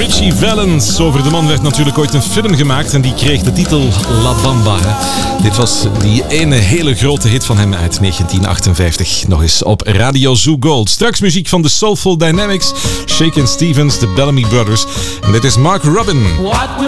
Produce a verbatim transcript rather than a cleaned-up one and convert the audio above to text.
Richie Valens. Over de man werd natuurlijk ooit een film gemaakt en die kreeg de titel La Bamba. Hè. Dit was die ene hele grote hit van hem uit negentien achtenvijftig. Nog eens op Radio Zoo Gold. Straks muziek van de Soulful Dynamics, Shakin' Stevens, de Bellamy Brothers. En dit is Mark Robin.